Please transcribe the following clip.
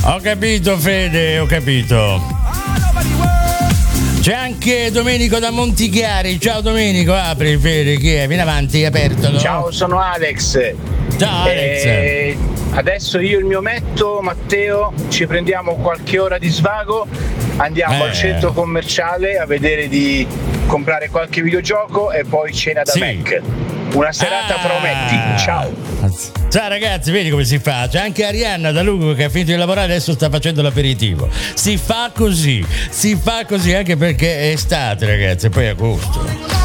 Ho capito Fede, ho capito. C'è anche Domenico da Montichiari. Ciao Domenico, apri Fede, chi è? Vieni avanti, aperto. Ciao, sono Alex. Ciao Alex. Adesso io e il mio metto, Matteo, ci prendiamo qualche ora di svago, andiamo al centro commerciale a vedere di comprare qualche videogioco e poi cena da Mac. Una serata prometti. Ciao. Ciao ragazzi, vedi come si fa? C'è anche Arianna da Lugo che ha finito di lavorare, adesso sta facendo l'aperitivo. Si fa così anche perché è estate ragazzi, poi è agosto.